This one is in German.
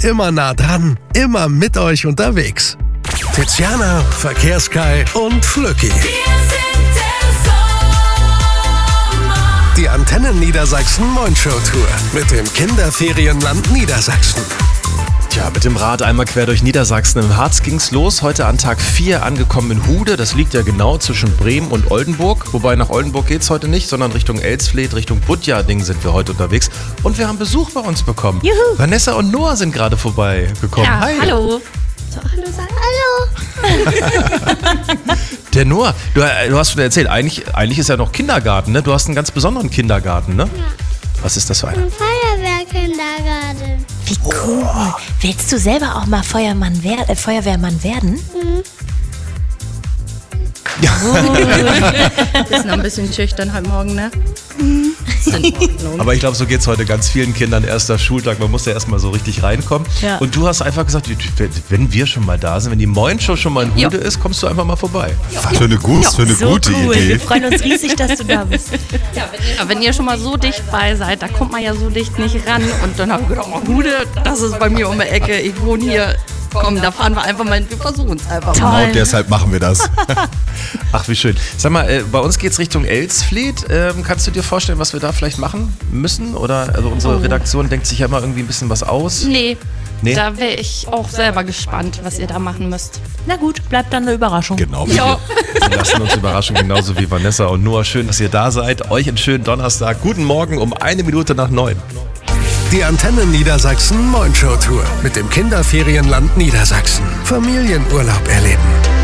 immer nah dran, immer mit euch unterwegs. Tiziana, Verkehrskai und Flücki. Die Antennen Niedersachsen Moin-Show Tour mit dem Kinderferienland Niedersachsen. Tja, mit dem Rad einmal quer durch Niedersachsen. Im Harz ging's los, heute an Tag 4 angekommen in Hude. Das liegt ja genau zwischen Bremen und Oldenburg. Wobei nach Oldenburg geht's heute nicht, sondern Richtung Elsfleth, Richtung Budjading sind wir heute unterwegs. Und wir haben Besuch bei uns bekommen. Juhu. Vanessa und Noah sind gerade vorbeigekommen. Ja, Hi. hallo. So, hallo, sag hallo. Der Noah, du hast schon erzählt, eigentlich ist ja noch Kindergarten, ne? Du hast einen ganz besonderen Kindergarten, ne? Ja. Was ist das für einer? Ein Feuerwehrkindergarten. Wie cool. Willst du selber auch mal Feuerwehrmann werden? Ist noch ein bisschen schüchtern heute Morgen, ne? Ist in Ordnung. Aber ich glaube, so geht es heute ganz vielen Kindern. Erster Schultag, man muss ja erstmal so richtig reinkommen. Ja. Und du hast einfach gesagt, wenn wir schon mal da sind, wenn die Moin-Show schon mal in Hude ist, kommst du einfach mal vorbei. Für eine So gute cool. Idee. Wir freuen uns riesig, dass du da bist. Ja, wenn ihr schon mal so dicht bei seid, da kommt man ja so dicht nicht ran. Und dann habe ich gedacht, oh, Hude, das ist bei mir um die Ecke. Ich wohne hier. Komm, da fahren wir einfach mal hin. Wir versuchen es einfach Toll. mal. Genau deshalb machen wir das. Ach, wie schön. Sag mal, bei uns geht es Richtung Elsfleth. Kannst du dir vorstellen, was wir da vielleicht machen müssen? Oder also unsere Redaktion denkt sich ja immer irgendwie ein bisschen was aus. Nee, Nee? da wäre ich auch selber gespannt, was ihr da machen müsst. Na gut, bleibt dann eine Überraschung. Genau. Ja. Wir lassen uns überraschen, genauso wie Vanessa und Noah. Schön, dass ihr da seid. Euch einen schönen Donnerstag. Guten Morgen um 1 Minute nach 9. Die Antennen Niedersachsen Moin-Show Tour mit dem Kinderferienland Niedersachsen. Familienurlaub erleben.